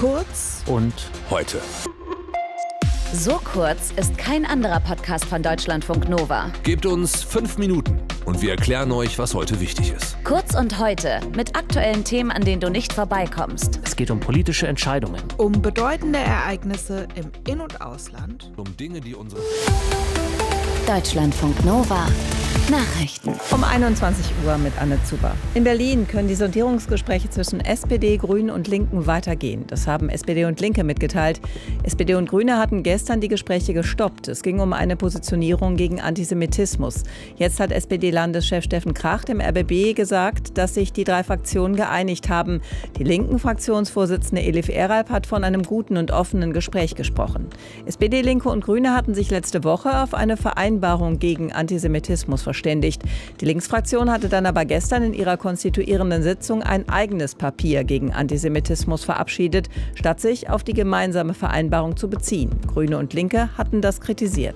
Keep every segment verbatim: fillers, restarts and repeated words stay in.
Kurz und heute. So kurz ist kein anderer Podcast von Deutschlandfunk Nova. Gebt uns fünf Minuten und wir erklären euch, was heute wichtig ist. Kurz und heute mit aktuellen Themen, an denen du nicht vorbeikommst. Es geht um politische Entscheidungen. Um bedeutende Ereignisse im In- und Ausland. Um Dinge, die unsere... Deutschlandfunk Nova. Nachrichten. Um einundzwanzig Uhr mit Anne Zuber. In Berlin können die Sondierungsgespräche zwischen S P D, Grünen und Linken weitergehen. Das haben S P D und Linke mitgeteilt. S P D und Grüne hatten gestern die Gespräche gestoppt. Es ging um eine Positionierung gegen Antisemitismus. Jetzt hat S P D-Landeschef Steffen Krach dem R B B gesagt, dass sich die drei Fraktionen geeinigt haben. Die linken Fraktionsvorsitzende Elif Eralp hat von einem guten und offenen Gespräch gesprochen. S P D, Linke und Grüne hatten sich letzte Woche auf eine Vereinbarung gegen Antisemitismus verständigt. Die Linksfraktion hatte dann aber gestern in ihrer konstituierenden Sitzung ein eigenes Papier gegen Antisemitismus verabschiedet, statt sich auf die gemeinsame Vereinbarung zu beziehen. Grüne und Linke hatten das kritisiert.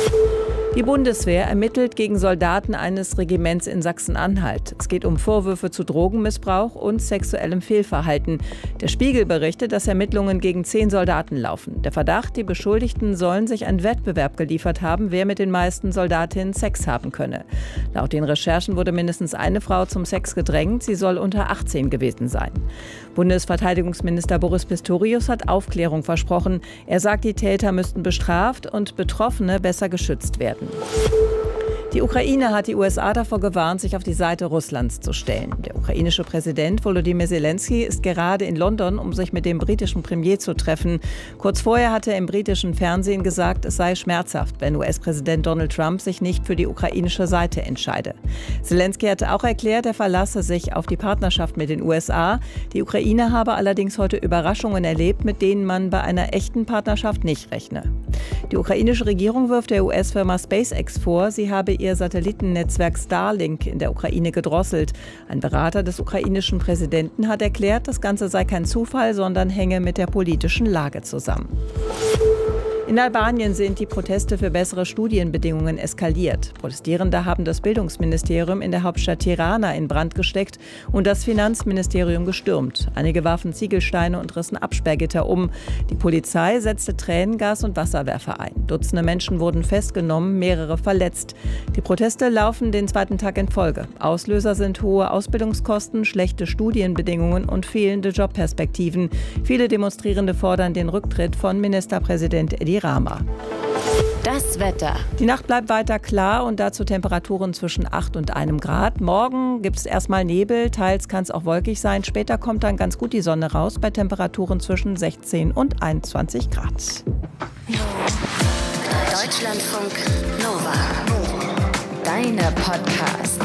Die Bundeswehr ermittelt gegen Soldaten eines Regiments in Sachsen-Anhalt. Es geht um Vorwürfe zu Drogenmissbrauch und sexuellem Fehlverhalten. Der Spiegel berichtet, dass Ermittlungen gegen zehn Soldaten laufen. Der Verdacht, die Beschuldigten sollen sich einen Wettbewerb geliefert haben, wer mit den meisten Soldatinnen Sex haben könne. Laut den Recherchen wurde mindestens eine Frau zum Sex gedrängt. Sie soll unter achtzehn gewesen sein. Bundesverteidigungsminister Boris Pistorius hat Aufklärung versprochen. Er sagt, die Täter müssten bestraft und Betroffene besser geschützt werden. Die Ukraine hat die U S A davor gewarnt, sich auf die Seite Russlands zu stellen. Der ukrainische Präsident Volodymyr Zelensky ist gerade in London, um sich mit dem britischen Premier zu treffen. Kurz vorher hatte er im britischen Fernsehen gesagt, es sei schmerzhaft, wenn U S-Präsident Donald Trump sich nicht für die ukrainische Seite entscheide. Zelensky hatte auch erklärt, er verlasse sich auf die Partnerschaft mit den U S A. Die Ukraine habe allerdings heute Überraschungen erlebt, mit denen man bei einer echten Partnerschaft nicht rechne. Die ukrainische Regierung wirft der U S-Firma SpaceX vor, sie habe ihr Satellitennetzwerk Starlink in der Ukraine gedrosselt. Ein Berater des ukrainischen Präsidenten hat erklärt, das Ganze sei kein Zufall, sondern hänge mit der politischen Lage zusammen. In Albanien sind die Proteste für bessere Studienbedingungen eskaliert. Protestierende haben das Bildungsministerium in der Hauptstadt Tirana in Brand gesteckt und das Finanzministerium gestürmt. Einige warfen Ziegelsteine und rissen Absperrgitter um. Die Polizei setzte Tränengas und Wasserwerfer ein. Dutzende Menschen wurden festgenommen, mehrere verletzt. Die Proteste laufen den zweiten Tag in Folge. Auslöser sind hohe Ausbildungskosten, schlechte Studienbedingungen und fehlende Jobperspektiven. Viele Demonstrierende fordern den Rücktritt von Ministerpräsident Edi Rama. Das Wetter. Die Nacht bleibt weiter klar und dazu Temperaturen zwischen acht und einem Grad. Morgen gibt es erstmal Nebel, teils kann es auch wolkig sein. Später kommt dann ganz gut die Sonne raus bei Temperaturen zwischen sechzehn und einundzwanzig Grad. Deutschlandfunk Nova. Deine Podcasts.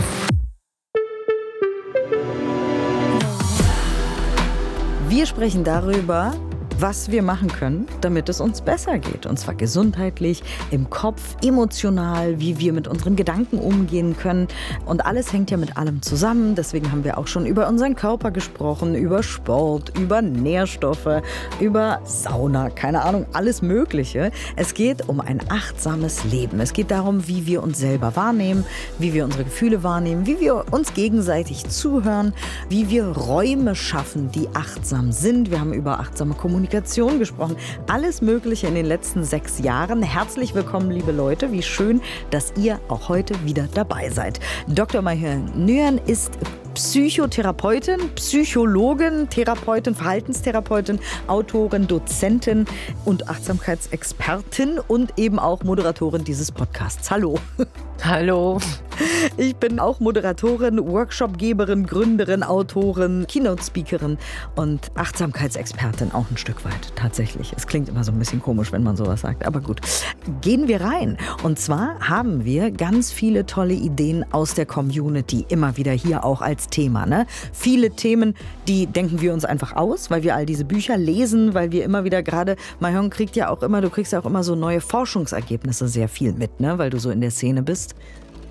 Wir sprechen darüber, was wir machen können, damit es uns besser geht. Und zwar gesundheitlich, im Kopf, emotional, wie wir mit unseren Gedanken umgehen können. Und alles hängt ja mit allem zusammen. Deswegen haben wir auch schon über unseren Körper gesprochen, über Sport, über Nährstoffe, über Sauna, keine Ahnung, alles Mögliche. Es geht um ein achtsames Leben. Es geht darum, wie wir uns selber wahrnehmen, wie wir unsere Gefühle wahrnehmen, wie wir uns gegenseitig zuhören, wie wir Räume schaffen, die achtsam sind. Wir haben über achtsame Kommunikation gesprochen. Alles Mögliche in den letzten sechs Jahren. Herzlich willkommen, liebe Leute. Wie schön, dass ihr auch heute wieder dabei seid. Doktor Mayhörn Nguyen ist Psychotherapeutin, Psychologin, Therapeutin, Verhaltenstherapeutin, Autorin, Dozentin und Achtsamkeitsexpertin und eben auch Moderatorin dieses Podcasts. Hallo. Hallo. Ich bin auch Moderatorin, Workshopgeberin, Gründerin, Autorin, Keynote-Speakerin und Achtsamkeitsexpertin auch ein Stück weit tatsächlich. Es klingt immer so ein bisschen komisch, wenn man sowas sagt, aber gut. Gehen wir rein. Und zwar haben wir ganz viele tolle Ideen aus der Community, immer wieder hier auch als Thema. Ne? Viele Themen, die denken wir uns einfach aus, weil wir all diese Bücher lesen, weil wir immer wieder gerade, Mayhörn kriegt ja auch immer, du kriegst ja auch immer so neue Forschungsergebnisse sehr viel mit, ne? Weil du so in der Szene bist.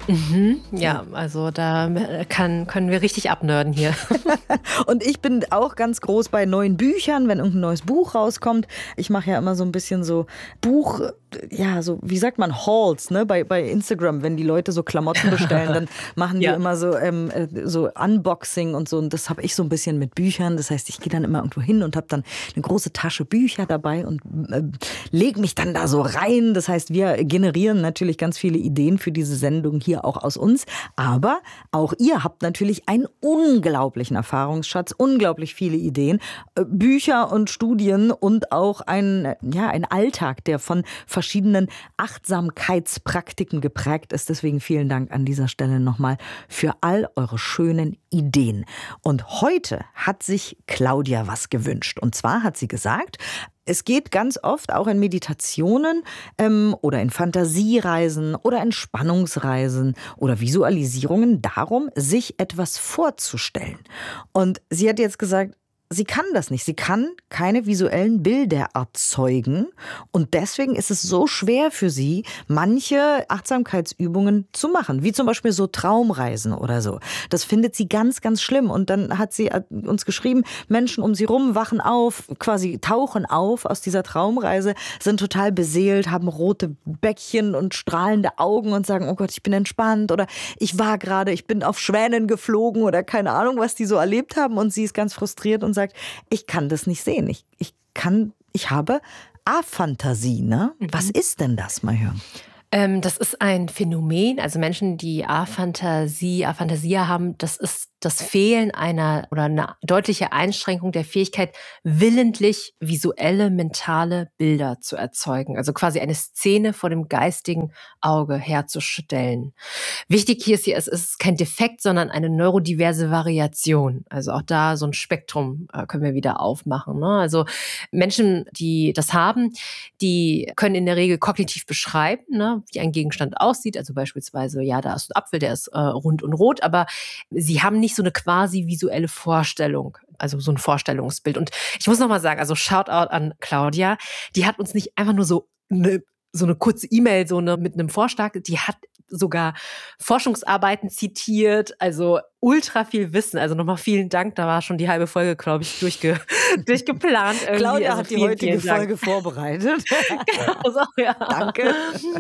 Mhm, ja, also da kann, können wir richtig abnörden hier. Und ich bin auch ganz groß bei neuen Büchern, wenn irgendein neues Buch rauskommt. Ich mache ja immer so ein bisschen so Buch, ja, so, wie sagt man, Hauls, ne? Bei, bei Instagram, wenn die Leute so Klamotten bestellen, dann machen die ja immer so, ähm, so Unboxing und so. Und das habe ich so ein bisschen mit Büchern. Das heißt, ich gehe dann immer irgendwo hin und habe dann eine große Tasche Bücher dabei und äh, lege mich dann da so rein. Das heißt, wir generieren natürlich ganz viele Ideen für diese Sendung hier auch aus uns. Aber auch ihr habt natürlich einen unglaublichen Erfahrungsschatz, unglaublich viele Ideen, äh, Bücher und Studien und auch ein, ja, ein Alltag, der von verschiedenen Achtsamkeitspraktiken geprägt ist. Deswegen vielen Dank an dieser Stelle nochmal für all eure schönen Ideen. Und heute hat sich Claudia was gewünscht. Und zwar hat sie gesagt, es geht ganz oft auch in Meditationen ähm, oder in Fantasiereisen oder Entspannungsreisen oder Visualisierungen darum, sich etwas vorzustellen. Und sie hat jetzt gesagt, sie kann das nicht. Sie kann keine visuellen Bilder erzeugen. Und deswegen ist es so schwer für sie, manche Achtsamkeitsübungen zu machen. Wie zum Beispiel so Traumreisen oder so. Das findet sie ganz, ganz schlimm. Und dann hat sie uns geschrieben, Menschen um sie rum wachen auf, quasi tauchen auf aus dieser Traumreise, sind total beseelt, haben rote Bäckchen und strahlende Augen und sagen, oh Gott, ich bin entspannt. Oder ich war gerade, ich bin auf Schwänen geflogen oder keine Ahnung, was die so erlebt haben. Und sie ist ganz frustriert und sagt, ich kann das nicht sehen. Ich, ich kann, ich habe Aphantasie, ne? Mhm. Was ist denn das, mal hören? Ähm, das ist ein Phänomen, also Menschen, die Aphantasie, Aphantasia haben, das ist das Fehlen einer oder eine deutliche Einschränkung der Fähigkeit, willentlich visuelle, mentale Bilder zu erzeugen. Also quasi eine Szene vor dem geistigen Auge herzustellen. Wichtig hier ist hier, es ist kein Defekt, sondern eine neurodiverse Variation. Also auch da so ein Spektrum äh, können wir wieder aufmachen. Ne? Also Menschen, die das haben, die können in der Regel kognitiv beschreiben, ne, wie ein Gegenstand aussieht. Also beispielsweise, ja, da ist ein Apfel, der ist äh, rund und rot, aber sie haben nicht so eine quasi visuelle Vorstellung, also so ein Vorstellungsbild. Und ich muss nochmal sagen, also Shoutout an Claudia, die hat uns nicht einfach nur so eine, so eine kurze E-Mail so eine, mit einem Vorschlag, die hat sogar Forschungsarbeiten zitiert, also ultra viel Wissen. Also nochmal vielen Dank, da war schon die halbe Folge, glaube ich, durchge durchgeplant. Irgendwie. Claudia also hat die vielen, heutige vielen Folge vorbereitet. Genau so, ja. Danke.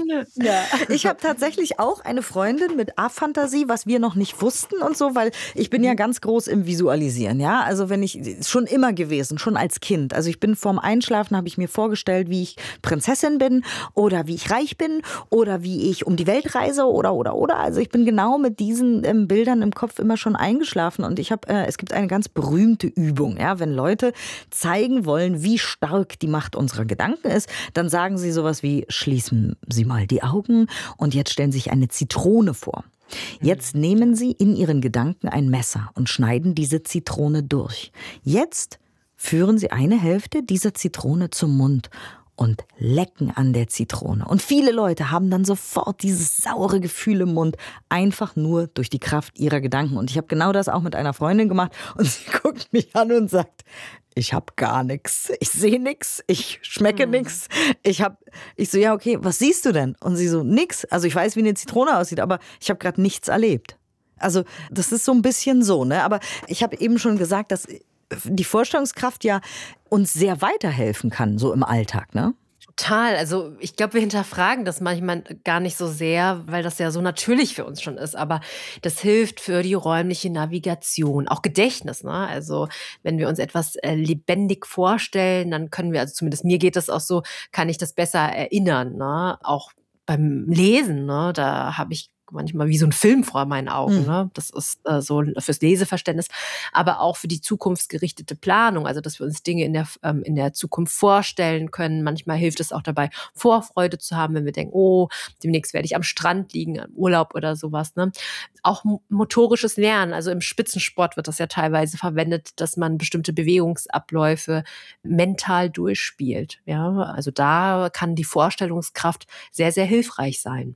Ja. Ich habe tatsächlich auch eine Freundin mit Aphantasie, was wir noch nicht wussten und so, weil ich bin ja ganz groß im Visualisieren, ja. Also wenn ich, schon immer gewesen, schon als Kind. Also ich bin vorm Einschlafen, habe ich mir vorgestellt, wie ich Prinzessin bin oder wie ich reich bin oder wie ich um die Welt reise oder, oder, oder. Also ich bin genau mit diesen ähm, Bildern im Kopf immer schon eingeschlafen und ich habe, äh, es gibt eine ganz berühmte Übung, ja, wenn Leute zeigen wollen, wie stark die Macht unserer Gedanken ist, dann sagen sie sowas wie, schließen Sie mal die Augen und jetzt stellen Sie sich eine Zitrone vor. Jetzt nehmen Sie in Ihren Gedanken ein Messer und schneiden diese Zitrone durch. Jetzt führen Sie eine Hälfte dieser Zitrone zum Mund und lecken an der Zitrone. Und viele Leute haben dann sofort dieses saure Gefühl im Mund, einfach nur durch die Kraft ihrer Gedanken. Und ich habe genau das auch mit einer Freundin gemacht und sie guckt mich an und sagt, ich habe gar nichts, ich sehe nichts, ich schmecke nichts. Ich habe, ich so, ja okay, was siehst du denn? Und sie so, nix. Also ich weiß, wie eine Zitrone aussieht, aber ich habe gerade nichts erlebt. Also das ist so ein bisschen so, ne? Aber ich habe eben schon gesagt, dass die Vorstellungskraft ja uns sehr weiterhelfen kann, so im Alltag, ne? Total. Also ich glaube, wir hinterfragen das manchmal gar nicht so sehr, weil das ja so natürlich für uns schon ist. Aber das hilft für die räumliche Navigation, auch Gedächtnis. Ne? Also wenn wir uns etwas äh, lebendig vorstellen, dann können wir, also zumindest mir geht das auch so, kann ich das besser erinnern. Ne? Auch beim Lesen, ne? Da habe ich manchmal wie so ein Film vor meinen Augen. Mhm. Ne? Das ist äh, so fürs Leseverständnis, aber auch für die zukunftsgerichtete Planung, also dass wir uns Dinge in der, ähm, in der Zukunft vorstellen können. Manchmal hilft es auch dabei, Vorfreude zu haben, wenn wir denken, oh, demnächst werde ich am Strand liegen, im Urlaub oder sowas. Ne? Auch motorisches Lernen, also im Spitzensport wird das ja teilweise verwendet, dass man bestimmte Bewegungsabläufe mental durchspielt. Ja? Also da kann die Vorstellungskraft sehr, sehr hilfreich sein.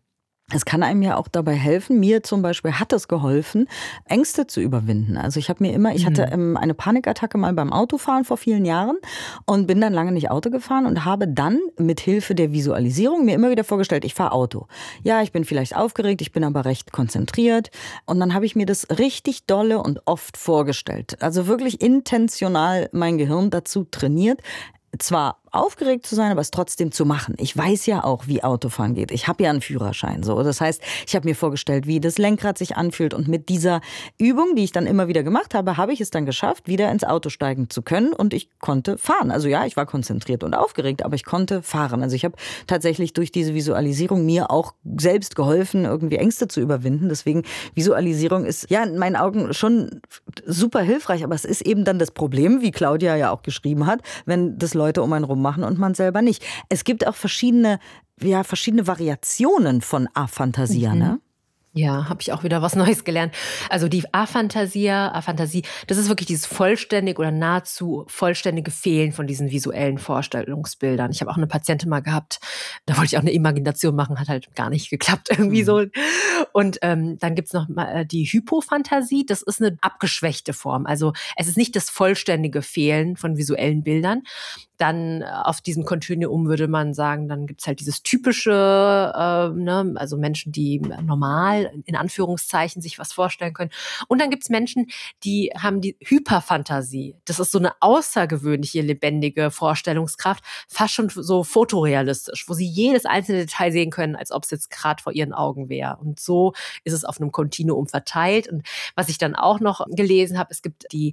Es kann einem ja auch dabei helfen, mir zum Beispiel hat es geholfen, Ängste zu überwinden. Also ich habe mir immer, ich hatte ähm, eine Panikattacke mal beim Autofahren vor vielen Jahren und bin dann lange nicht Auto gefahren und habe dann mit Hilfe der Visualisierung mir immer wieder vorgestellt, ich fahre Auto. Ja, ich bin vielleicht aufgeregt, ich bin aber recht konzentriert und dann habe ich mir das richtig dolle und oft vorgestellt. Also wirklich intentional mein Gehirn dazu trainiert, zwar aufgeregt zu sein, aber es trotzdem zu machen. Ich weiß ja auch, wie Autofahren geht. Ich habe ja einen Führerschein. So. Das heißt, ich habe mir vorgestellt, wie das Lenkrad sich anfühlt. Und mit dieser Übung, die ich dann immer wieder gemacht habe, habe ich es dann geschafft, wieder ins Auto steigen zu können. Und ich konnte fahren. Also ja, ich war konzentriert und aufgeregt, aber ich konnte fahren. Also ich habe tatsächlich durch diese Visualisierung mir auch selbst geholfen, irgendwie Ängste zu überwinden. Deswegen, Visualisierung ist ja in meinen Augen schon super hilfreich. Aber es ist eben dann das Problem, wie Claudia ja auch geschrieben hat, wenn das Leute um einen rum machen und man selber nicht. Es gibt auch verschiedene, ja, verschiedene Variationen von Aphantasia, mhm. ne? Ja, habe ich auch wieder was Neues gelernt. Also die Aphantasia, Aphantasie, das ist wirklich dieses vollständig oder nahezu vollständige Fehlen von diesen visuellen Vorstellungsbildern. Ich habe auch eine Patientin mal gehabt, da wollte ich auch eine Imagination machen, hat halt gar nicht geklappt irgendwie mhm. so. Und ähm, dann gibt's noch mal die Hypophantasie, das ist eine abgeschwächte Form. Also es ist nicht das vollständige Fehlen von visuellen Bildern. Dann auf diesem Kontinuum würde man sagen, dann gibt's halt dieses typische, äh, ne, also Menschen, die normal, in Anführungszeichen, sich was vorstellen können. Und dann gibt's Menschen, die haben die Hyperphantasie. Das ist so eine außergewöhnliche, lebendige Vorstellungskraft, fast schon so fotorealistisch, wo sie jedes einzelne Detail sehen können, als ob es jetzt gerade vor ihren Augen wäre. Und so ist es auf einem Kontinuum verteilt. Und was ich dann auch noch gelesen habe, es gibt die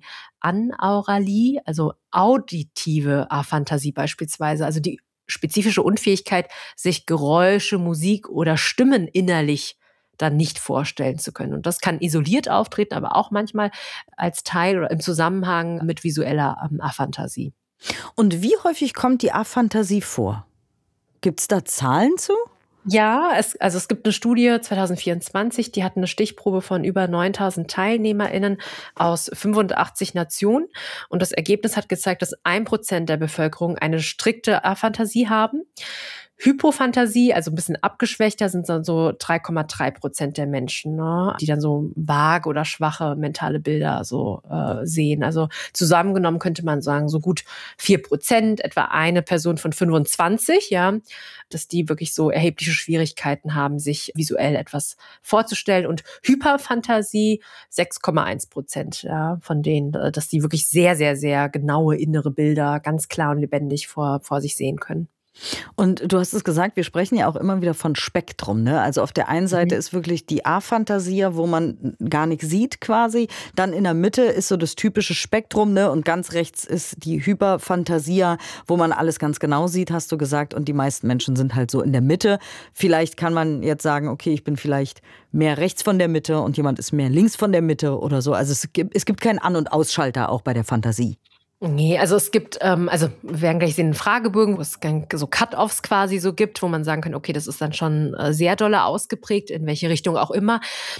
Anauralie, also auditive Aphantasie beispielsweise, also die spezifische Unfähigkeit, sich Geräusche, Musik oder Stimmen innerlich dann nicht vorstellen zu können. Und das kann isoliert auftreten, aber auch manchmal als Teil oder im Zusammenhang mit visueller ähm, Aphantasie. Und wie häufig kommt die Aphantasie vor? Gibt es da Zahlen zu? Ja, es, also es gibt eine Studie zwanzig vierundzwanzig, die hat eine Stichprobe von über neuntausend TeilnehmerInnen aus fünfundachtzig Nationen. Und das Ergebnis hat gezeigt, dass ein Prozent der Bevölkerung eine strikte Aphantasie haben. Hypophantasie, also ein bisschen abgeschwächter, sind dann so drei Komma drei Prozent der Menschen, ne, die dann so vage oder schwache mentale Bilder so äh, sehen. Also zusammengenommen könnte man sagen, so gut vier Prozent, etwa eine Person von fünfundzwanzig, ja, dass die wirklich so erhebliche Schwierigkeiten haben, sich visuell etwas vorzustellen. Und Hyperphantasie sechs Komma eins Prozent, ja, von denen, dass die wirklich sehr, sehr, sehr genaue innere Bilder ganz klar und lebendig vor, vor sich sehen können. Und du hast es gesagt, wir sprechen ja auch immer wieder von Spektrum, ne? Also auf der einen Seite mhm. ist wirklich die Aphantasia, wo man gar nichts sieht quasi. Dann in der Mitte ist so das typische Spektrum, ne? Und ganz rechts ist die Hyperphantasia, wo man alles ganz genau sieht, hast du gesagt. Und die meisten Menschen sind halt so in der Mitte. Vielleicht kann man jetzt sagen, okay, ich bin vielleicht mehr rechts von der Mitte und jemand ist mehr links von der Mitte oder so. Also es gibt, es gibt keinen An- und Ausschalter auch bei der Fantasie. Nee, also es gibt, ähm, also wir werden gleich sehen, einen Fragebogen, wo es so Cut-Offs quasi so gibt, wo man sagen kann, okay, das ist dann schon äh, sehr dolle ausgeprägt, in welche Richtung auch immer.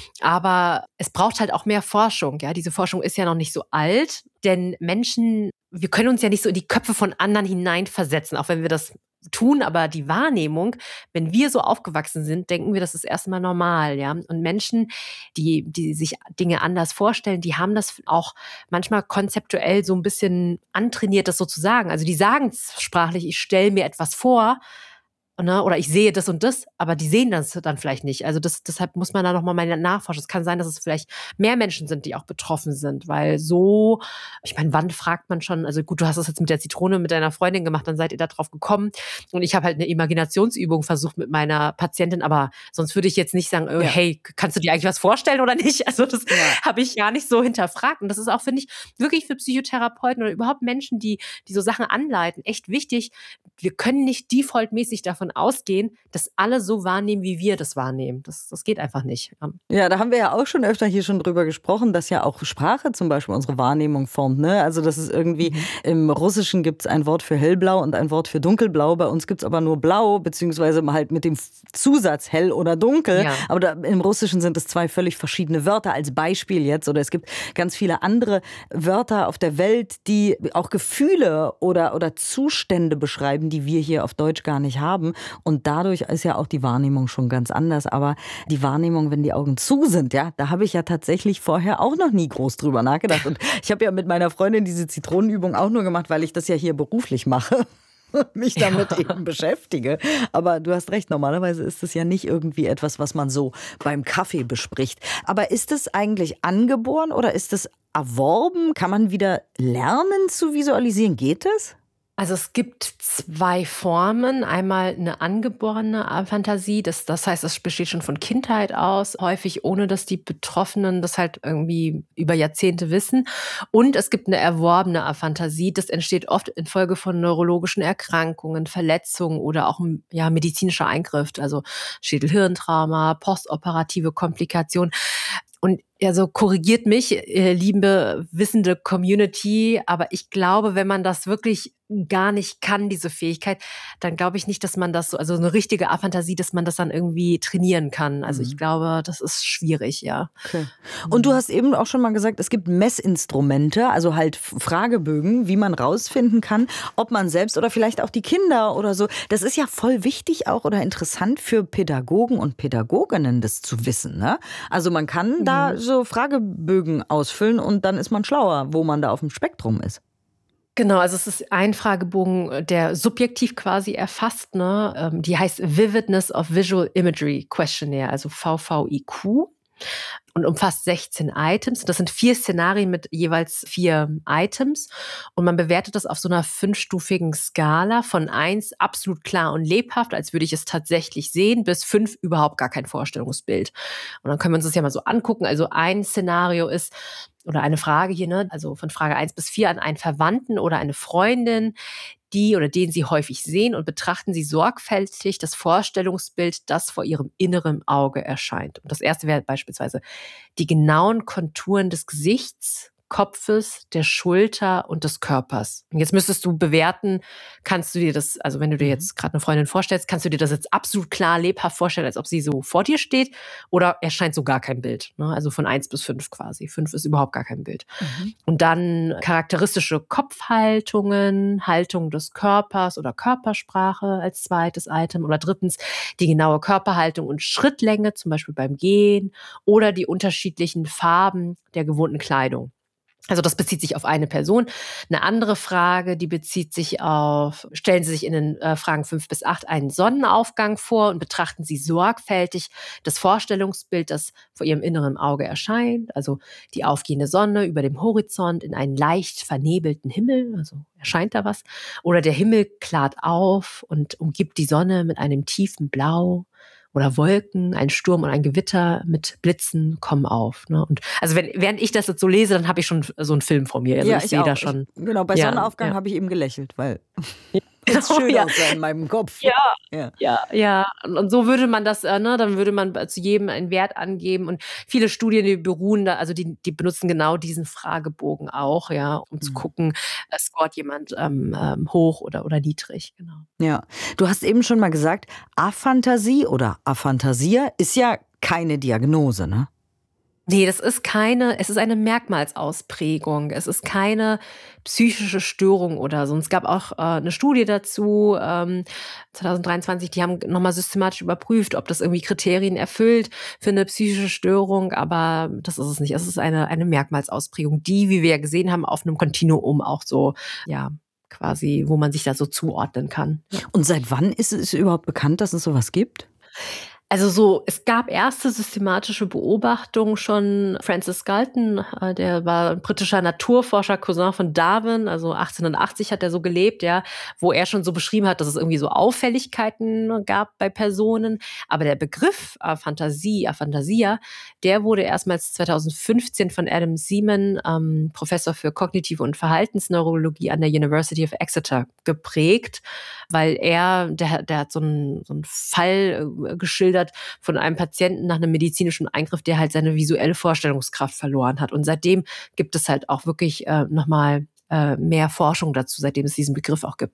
Aber es braucht halt auch mehr Forschung, ja. Diese Forschung ist ja noch nicht so alt, denn Menschen, wir können uns ja nicht so in die Köpfe von anderen hineinversetzen, auch wenn wir das tun, aber die Wahrnehmung, wenn wir so aufgewachsen sind, denken wir, das ist erstmal normal, ja. Und Menschen, die, die sich Dinge anders vorstellen, die haben das auch manchmal konzeptuell so ein bisschen antrainiert, das so zu sagen. Also die sagen sprachlich, ich stelle mir etwas vor, ne, oder ich sehe das und das, aber die sehen das dann vielleicht nicht. Also das, deshalb muss man da nochmal mal nachforschen. Es kann sein, dass es vielleicht mehr Menschen sind, die auch betroffen sind, weil so, ich meine, wann fragt man schon, also gut, du hast das jetzt mit der Zitrone mit deiner Freundin gemacht, dann seid ihr da drauf gekommen und ich habe halt eine Imaginationsübung versucht mit meiner Patientin, aber sonst würde ich jetzt nicht sagen, oh, ja. hey, kannst du dir eigentlich was vorstellen oder nicht? Also das ja. habe ich gar nicht so hinterfragt und das ist auch, finde ich, wirklich für Psychotherapeuten oder überhaupt Menschen, die, die so Sachen anleiten, echt wichtig. Wir können nicht defaultmäßig davon ausgehen, dass alle so wahrnehmen, wie wir das wahrnehmen. Das, das geht einfach nicht. Ja, da haben wir ja auch schon öfter hier schon drüber gesprochen, dass ja auch Sprache zum Beispiel unsere Wahrnehmung formt. Ne? Also das ist irgendwie, mhm. im Russischen gibt es ein Wort für hellblau und ein Wort für dunkelblau. Bei uns gibt es aber nur blau, beziehungsweise halt mit dem Zusatz hell oder dunkel. Ja. Aber da, im Russischen sind es zwei völlig verschiedene Wörter als Beispiel jetzt. Oder es gibt ganz viele andere Wörter auf der Welt, die auch Gefühle oder, oder Zustände beschreiben, die wir hier auf Deutsch gar nicht haben. Und dadurch ist ja auch die Wahrnehmung schon ganz anders. Aber die Wahrnehmung, wenn die Augen zu sind, ja, da habe ich ja tatsächlich vorher auch noch nie groß drüber nachgedacht. Und ich habe ja mit meiner Freundin diese Zitronenübung auch nur gemacht, weil ich das ja hier beruflich mache. Mich damit ja. eben beschäftige. Aber du hast recht, normalerweise ist es ja nicht irgendwie etwas, was man so beim Kaffee bespricht. Aber ist es eigentlich angeboren oder ist es erworben? Kann man wieder lernen zu visualisieren? Geht es? Also es gibt zwei Formen. Einmal eine angeborene Aphantasie, das, das heißt, es besteht schon von Kindheit aus, häufig ohne, dass die Betroffenen das halt irgendwie über Jahrzehnte wissen. Und es gibt eine erworbene Aphantasie, das entsteht oft infolge von neurologischen Erkrankungen, Verletzungen oder auch ja, medizinischer Eingriff, also Schädel-Hirntrauma, postoperative Komplikationen. Und also korrigiert mich, liebe wissende Community, aber ich glaube, wenn man das wirklich gar nicht kann, diese Fähigkeit, dann glaube ich nicht, dass man das so, also eine richtige Aphantasie, dass man das dann irgendwie trainieren kann. Also ich glaube, das ist schwierig, ja. Okay. Und du hast eben auch schon mal gesagt, es gibt Messinstrumente, also halt Fragebögen, wie man rausfinden kann, ob man selbst oder vielleicht auch die Kinder oder so. Das ist ja voll wichtig auch oder interessant für Pädagogen und Pädagoginnen, das zu wissen, ne? Also man kann mhm. da so Fragebögen ausfüllen und dann ist man schlauer, wo man da auf dem Spektrum ist. Genau, also es ist ein Fragebogen, der subjektiv quasi erfasst, ne? Die heißt Vividness of Visual Imagery Questionnaire, also V V I Q. Und umfasst sechzehn Items. Das sind vier Szenarien mit jeweils vier Items. Und man bewertet das auf so einer fünfstufigen Skala von eins absolut klar und lebhaft, als würde ich es tatsächlich sehen, bis fünf überhaupt gar kein Vorstellungsbild. Und dann können wir uns das ja mal so angucken. Also ein Szenario ist, oder eine Frage hier, ne, also von Frage eins bis vier an einen Verwandten oder eine Freundin, die oder den Sie häufig sehen, und betrachten Sie sorgfältig das Vorstellungsbild, das vor Ihrem inneren Auge erscheint. Und das erste wäre beispielsweise die genauen Konturen des Gesichts, Kopfes, der Schulter und des Körpers. Und jetzt müsstest du bewerten, kannst du dir das, also wenn du dir jetzt gerade eine Freundin vorstellst, kannst du dir das jetzt absolut klar, lebhaft vorstellen, als ob sie so vor dir steht, oder erscheint so gar kein Bild, ne? Also von eins bis fünf quasi. fünf ist überhaupt gar kein Bild. Mhm. Und dann charakteristische Kopfhaltungen, Haltung des Körpers oder Körpersprache als zweites Item. Oder drittens die genaue Körperhaltung und Schrittlänge, zum Beispiel beim Gehen, oder die unterschiedlichen Farben der gewohnten Kleidung. Also das bezieht sich auf eine Person. Eine andere Frage, die bezieht sich auf, stellen Sie sich in den äh, Fragen fünf bis acht einen Sonnenaufgang vor und betrachten Sie sorgfältig das Vorstellungsbild, das vor Ihrem inneren Auge erscheint. Also die aufgehende Sonne über dem Horizont in einen leicht vernebelten Himmel, also erscheint da was. Oder der Himmel klart auf und umgibt die Sonne mit einem tiefen Blau. Oder Wolken, ein Sturm und ein Gewitter mit Blitzen kommen auf. Ne? Und also wenn, während ich das jetzt so lese, dann habe ich schon so einen Film vor mir. Also ja, ich, ich sehe auch. da schon. Ich, genau, bei ja, Sonnenaufgang ja. habe ich eben gelächelt, weil ja. es schön ja. aussah in meinem Kopf. Ja, ja, ja. ja. Und, und so würde man das, äh, ne, dann würde man zu jedem einen Wert angeben. Und viele Studien, die beruhen da, also die, die benutzen genau diesen Fragebogen auch, ja, um mhm. zu gucken, äh, scoret jemand ähm, ähm, hoch oder, oder niedrig. Genau. Ja, du hast eben schon mal gesagt, Aphantasie oder Aphantasia ist ja keine Diagnose, ne? Nee, das ist keine, es ist eine Merkmalsausprägung. Es ist keine psychische Störung oder so. Und es gab auch äh, eine Studie dazu, ähm, zwanzig dreiundzwanzig, die haben nochmal systematisch überprüft, ob das irgendwie Kriterien erfüllt für eine psychische Störung, aber das ist es nicht. Es ist eine, eine Merkmalsausprägung, die, wie wir ja gesehen haben, auf einem Kontinuum auch so, ja, quasi, wo man sich da so zuordnen kann. Ja. Und seit wann ist es überhaupt bekannt, dass es sowas gibt? Also so, es gab erste systematische Beobachtungen schon. Francis Galton, der war ein britischer Naturforscher, Cousin von Darwin, also achtzehnhundertachtzig hat er so gelebt, ja, wo er schon so beschrieben hat, dass es irgendwie so Auffälligkeiten gab bei Personen. Aber der Begriff Aphantasie, Aphantasia, der wurde erstmals zweitausendfünfzehn von Adam Seaman, ähm, Professor für Kognitive und Verhaltensneurologie an der University of Exeter, geprägt, weil er, der, der hat so einen, so einen Fall äh, geschildert von einem Patienten nach einem medizinischen Eingriff, der halt seine visuelle Vorstellungskraft verloren hat. Und seitdem gibt es halt auch wirklich äh, nochmal äh, mehr Forschung dazu, seitdem es diesen Begriff auch gibt, ja.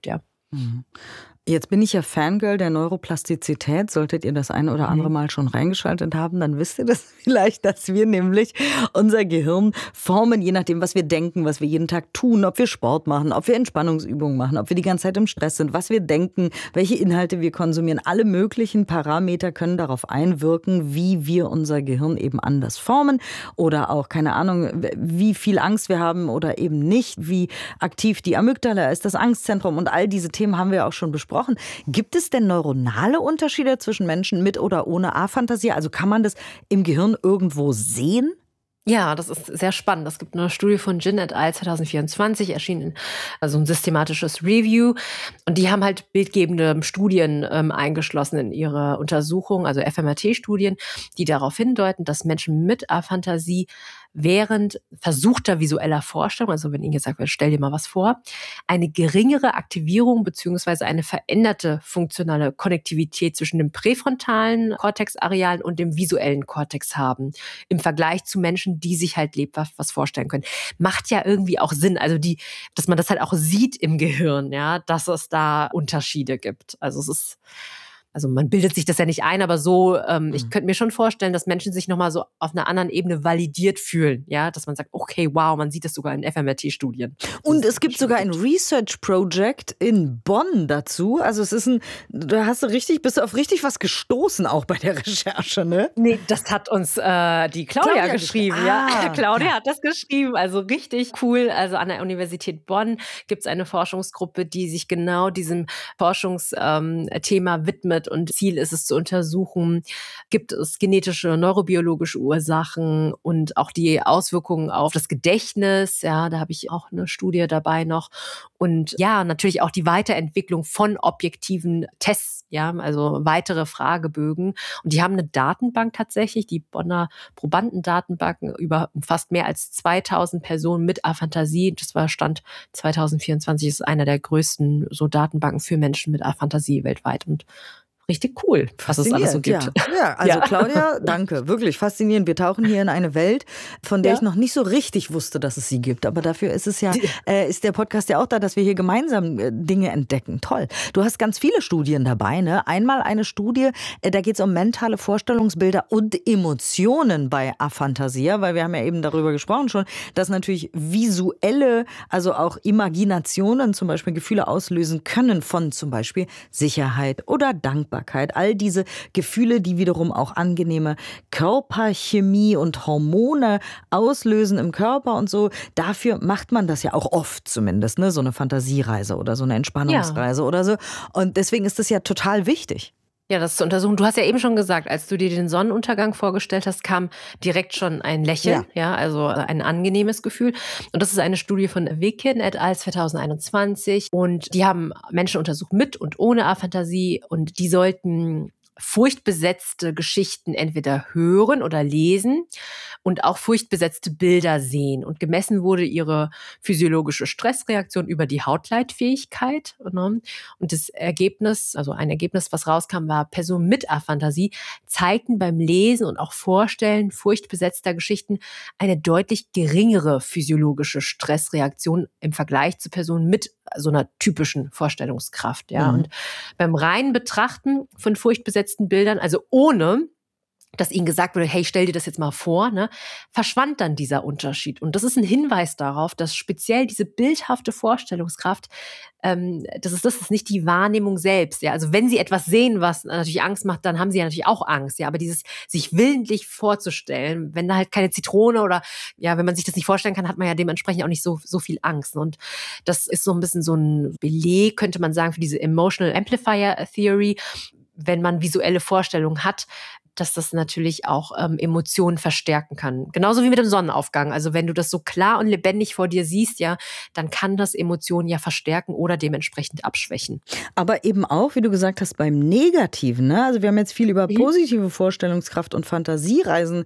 Mhm. Jetzt bin ich ja Fangirl der Neuroplastizität. Solltet ihr das ein oder andere Mal schon reingeschaltet haben, dann wisst ihr das vielleicht, dass wir nämlich unser Gehirn formen, je nachdem, was wir denken, was wir jeden Tag tun, ob wir Sport machen, ob wir Entspannungsübungen machen, ob wir die ganze Zeit im Stress sind, was wir denken, welche Inhalte wir konsumieren. Alle möglichen Parameter können darauf einwirken, wie wir unser Gehirn eben anders formen oder auch, keine Ahnung, wie viel Angst wir haben oder eben nicht, wie aktiv die Amygdala ist, das Angstzentrum und all diese Themen haben wir auch schon besprochen. Gibt es denn neuronale Unterschiede zwischen Menschen mit oder ohne Aphantasie? Also kann man das im Gehirn irgendwo sehen? Ja, das ist sehr spannend. Es gibt eine Studie von Jin et al. zwanzig vierundzwanzig, erschienen, also ein systematisches Review. Und die haben halt bildgebende Studien ähm, eingeschlossen in ihre Untersuchung, also F M R T-Studien, die darauf hindeuten, dass Menschen mit Aphantasie während versuchter visueller Vorstellung, also wenn ihnen gesagt wird, stell dir mal was vor, eine geringere Aktivierung bzw. eine veränderte funktionale Konnektivität zwischen dem präfrontalen Kortexarealen und dem visuellen Kortex haben, im Vergleich zu Menschen, die sich halt lebhaft was vorstellen können. Macht ja irgendwie auch Sinn, also die, dass man das halt auch sieht im Gehirn, ja, dass es da Unterschiede gibt. Also es ist Also man bildet sich das ja nicht ein, aber so, ähm, mhm. ich könnte mir schon vorstellen, dass Menschen sich nochmal so auf einer anderen Ebene validiert fühlen, ja, dass man sagt, okay, wow, man sieht das sogar in F M R T-Studien. Und es gibt sogar ein Research Project in Bonn dazu, also es ist ein, da hast du richtig, bist du auf richtig was gestoßen auch bei der Recherche, ne? Nee, das hat uns äh, die Claudia, Claudia geschrieben, geschrieben. ja. Ah, Claudia ja. hat das geschrieben, also richtig cool, also an der Universität Bonn gibt es eine Forschungsgruppe, die sich genau diesem Forschungsthema ähm, widmet. Und Ziel ist es zu untersuchen, gibt es genetische, neurobiologische Ursachen und auch die Auswirkungen auf das Gedächtnis. Ja, da habe ich auch eine Studie dabei noch. Und ja, natürlich auch die Weiterentwicklung von objektiven Tests, ja, also weitere Fragebögen. Und die haben eine Datenbank tatsächlich, die Bonner Probandendatenbank, über fast mehr als zweitausend Personen mit Aphantasie. Das war Stand zwanzig vierundzwanzig, ist einer der größten so Datenbanken für Menschen mit Aphantasie weltweit. Und richtig cool, was es alles so gibt. Ja, ja also ja. Claudia, danke, wirklich faszinierend. Wir tauchen hier in eine Welt, von der ja. ich noch nicht so richtig wusste, dass es sie gibt. Aber dafür ist es ja, äh, ist der Podcast ja auch da, dass wir hier gemeinsam äh, Dinge entdecken. Toll. Du hast ganz viele Studien dabei, ne? Einmal eine Studie, äh, da geht es um mentale Vorstellungsbilder und Emotionen bei Aphantasia, weil wir haben ja eben darüber gesprochen schon, dass natürlich visuelle, also auch Imaginationen zum Beispiel Gefühle auslösen können von zum Beispiel Sicherheit oder Dankbarkeit. All diese Gefühle, die wiederum auch angenehme Körperchemie und Hormone auslösen im Körper und so. Dafür macht man das ja auch oft zumindest, ne? So eine Fantasiereise oder so eine Entspannungsreise ja. oder so. Und deswegen ist das ja total wichtig. Ja, das zu untersuchen. Du hast ja eben schon gesagt, als du dir den Sonnenuntergang vorgestellt hast, kam direkt schon ein Lächeln, ja, ja also ein angenehmes Gefühl. Und das ist eine Studie von Wekin et al. zwanzig einundzwanzig. Und die haben Menschen untersucht mit und ohne Aphantasie. Und die sollten furchtbesetzte Geschichten entweder hören oder lesen und auch furchtbesetzte Bilder sehen. Und gemessen wurde ihre physiologische Stressreaktion über die Hautleitfähigkeit. Und das Ergebnis, also ein Ergebnis, was rauskam, war, Personen mit Aphantasie zeigten beim Lesen und auch Vorstellen furchtbesetzter Geschichten eine deutlich geringere physiologische Stressreaktion im Vergleich zu Personen mit so einer typischen Vorstellungskraft. Ja. Mhm. Und beim reinen Betrachten von furchtbesetzten Bildern, also ohne dass ihnen gesagt wurde, hey, stell dir das jetzt mal vor, ne, verschwand dann dieser Unterschied. Und das ist ein Hinweis darauf, dass speziell diese bildhafte Vorstellungskraft, ähm, das ist das ist nicht die Wahrnehmung selbst. Ja, also wenn sie etwas sehen, was natürlich Angst macht, dann haben sie ja natürlich auch Angst. Ja, aber dieses sich willentlich vorzustellen, wenn da halt keine Zitrone oder ja, wenn man sich das nicht vorstellen kann, hat man ja dementsprechend auch nicht so so viel Angst. Und das ist so ein bisschen so ein Beleg, könnte man sagen, für diese Emotional Amplifier Theory, wenn man visuelle Vorstellungen hat, dass das natürlich auch ähm, Emotionen verstärken kann. Genauso wie mit dem Sonnenaufgang. Also wenn du das so klar und lebendig vor dir siehst, ja, dann kann das Emotionen ja verstärken oder dementsprechend abschwächen. Aber eben auch, wie du gesagt hast, beim Negativen. Ne? Also wir haben jetzt viel über positive Vorstellungskraft und Fantasiereisen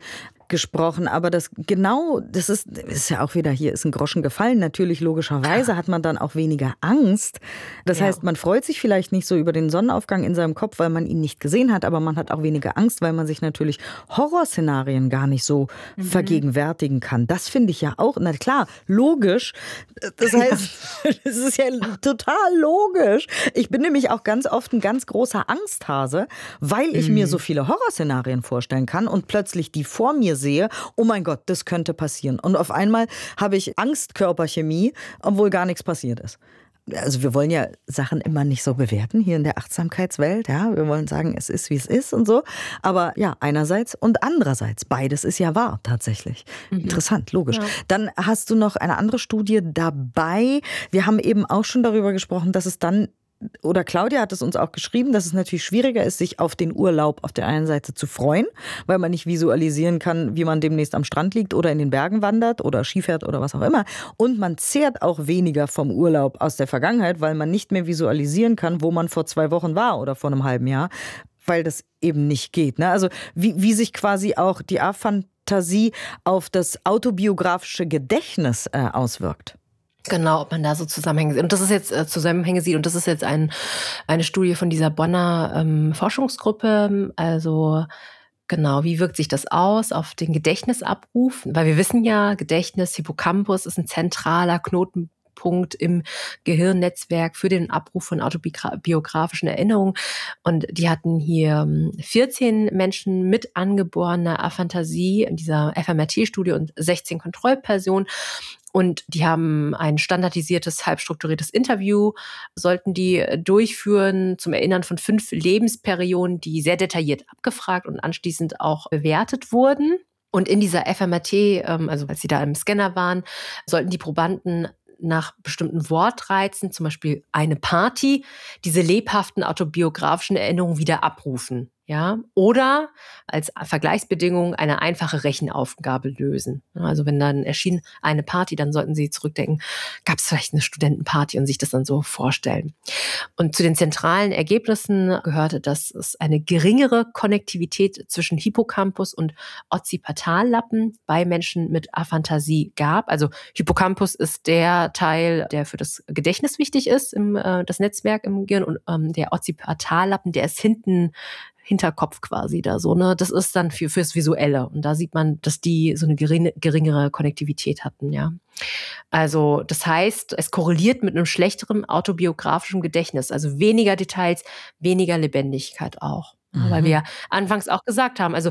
gesprochen, aber das genau, das ist, ist ja auch wieder, hier ist ein Groschen gefallen. Natürlich, logischerweise hat man dann auch weniger Angst. Das ja. heißt, man freut sich vielleicht nicht so über den Sonnenaufgang in seinem Kopf, weil man ihn nicht gesehen hat, aber man hat auch weniger Angst, weil man sich natürlich Horrorszenarien gar nicht so mhm. vergegenwärtigen kann. Das finde ich ja auch, na klar, logisch. Das heißt, es ist ja total logisch. Ich bin nämlich auch ganz oft ein ganz großer Angsthase, weil ich mhm. mir so viele Horrorszenarien vorstellen kann und plötzlich die vor mir sehe, oh mein Gott, das könnte passieren. Und auf einmal habe ich Angstkörperchemie, obwohl gar nichts passiert ist. Also wir wollen ja Sachen immer nicht so bewerten hier in der Achtsamkeitswelt. Ja, wir wollen sagen, es ist, wie es ist und so. Aber ja, einerseits und andererseits. Beides ist ja wahr, tatsächlich. Mhm. Interessant, logisch. Ja. Dann hast du noch eine andere Studie dabei. Wir haben eben auch schon darüber gesprochen, dass es dann, oder Claudia hat es uns auch geschrieben, dass es natürlich schwieriger ist, sich auf den Urlaub auf der einen Seite zu freuen, weil man nicht visualisieren kann, wie man demnächst am Strand liegt oder in den Bergen wandert oder Ski fährt oder was auch immer. Und man zehrt auch weniger vom Urlaub aus der Vergangenheit, weil man nicht mehr visualisieren kann, wo man vor zwei Wochen war oder vor einem halben Jahr, weil das eben nicht geht. Ne? Also wie, wie sich quasi auch die Afantasie auf das autobiografische Gedächtnis äh, auswirkt. Genau, ob man da so Zusammenhänge sieht. Und das ist jetzt äh, Zusammenhänge sieht. Und das ist jetzt ein, eine Studie von dieser Bonner ähm, Forschungsgruppe. Also genau, wie wirkt sich das aus auf den Gedächtnisabruf? Weil wir wissen ja, Gedächtnis, Hippocampus ist ein zentraler Knotenpunkt im Gehirnnetzwerk für den Abruf von autobiografischen Erinnerungen. Und die hatten hier vierzehn Menschen mit angeborener Aphantasie in dieser F M R T-Studie und sechzehn Kontrollpersonen. Und die haben ein standardisiertes, halbstrukturiertes Interview, sollten die durchführen zum Erinnern von fünf Lebensperioden, die sehr detailliert abgefragt und anschließend auch bewertet wurden. Und in dieser F M R T, also als sie da im Scanner waren, sollten die Probanden nach bestimmten Wortreizen, zum Beispiel eine Party, diese lebhaften autobiografischen Erinnerungen wieder abrufen. Ja, oder als Vergleichsbedingung eine einfache Rechenaufgabe lösen. Also wenn dann erschien eine Party, dann sollten Sie zurückdenken, gab es vielleicht eine Studentenparty und sich das dann so vorstellen. Und zu den zentralen Ergebnissen gehörte, dass es eine geringere Konnektivität zwischen Hippocampus und Occipitallappen bei Menschen mit Aphantasie gab. Also Hippocampus ist der Teil, der für das Gedächtnis wichtig ist, im, äh, das Netzwerk im Gehirn, und ähm, der Occipitallappen, der ist hinten Hinterkopf quasi da so, ne? Das ist dann für fürs Visuelle. Und da sieht man, dass die so eine geringe, geringere Konnektivität hatten, ja. Also das heißt, es korreliert mit einem schlechteren autobiografischen Gedächtnis. Also weniger Details, weniger Lebendigkeit auch. Mhm. Weil wir anfangs auch gesagt haben, also